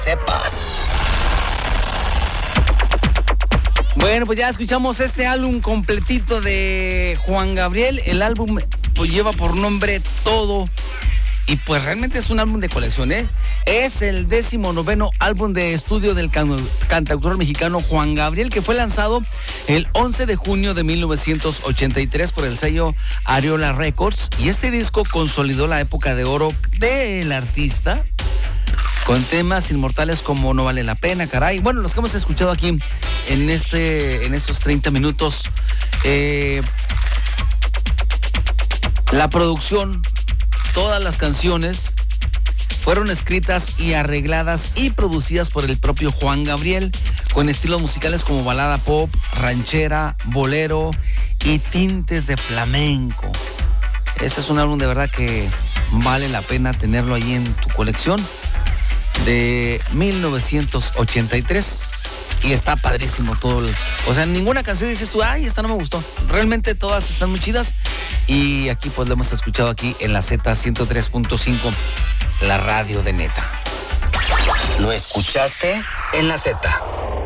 sepas. Bueno, pues ya escuchamos este álbum completito de Juan Gabriel. El álbum pues lleva por nombre Todo. Y pues realmente es un álbum de colección, ¿eh? Es el 19º álbum de estudio del cantautor mexicano Juan Gabriel, que fue lanzado el 11 de junio de 1983 por el sello Ariola Records. Y este disco consolidó la época de oro del artista, con temas inmortales como No Vale la Pena, Caray. Bueno, los que hemos escuchado aquí en estos 30 minutos. La producción, todas las canciones fueron escritas y arregladas y producidas por el propio Juan Gabriel, con estilos musicales como balada pop, ranchera, bolero y tintes de flamenco. Este es un álbum de verdad que vale la pena tenerlo ahí en tu colección, de 1983, y está padrísimo todo. O sea, ninguna canción dices tú, ay, esta no me gustó. Realmente todas están muy chidas, y aquí pues lo hemos escuchado aquí en la Z103.5, la radio de Neta. ¿Lo escuchaste? En la Z.